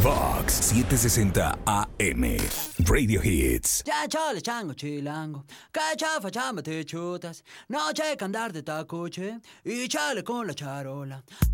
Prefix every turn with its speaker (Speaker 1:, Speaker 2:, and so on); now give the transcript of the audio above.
Speaker 1: Fox 760 AM. Radio Hits.
Speaker 2: Ya chale chango chilango, cachafa chamba te chutas, no checa andar de tacoche y chale con la charola.